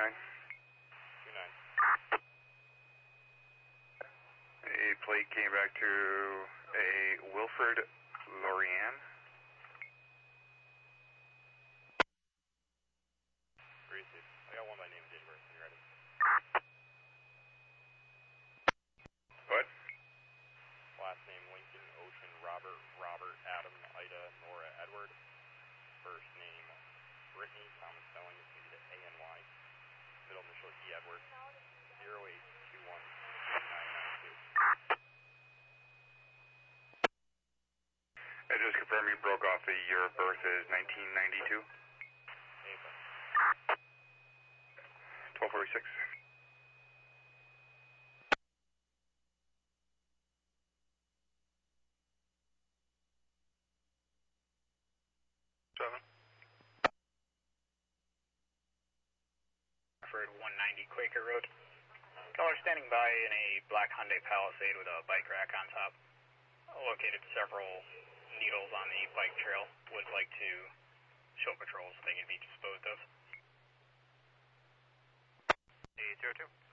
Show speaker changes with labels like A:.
A: 29.
B: 29.
A: A plate came back to a Wilfred Lorian.
B: Received. I got one by name and date of birth. You ready?
A: What?
B: Last name Lincoln, Ocean, Robert, Adam, Ida, Nora, Edward. First name Brittany, common spelling is going to be the A-N-Y. Middle initial E, Edward. 0821-992.
A: I just confirmed you broke off the year of birth is 1992.
B: April.
A: 1246.
C: For 190 Quaker Road. Caller standing by in a black Hyundai Palisade with a bike rack on top. Located several needles on the bike trail. Would like to show patrols if they can be disposed of. 802.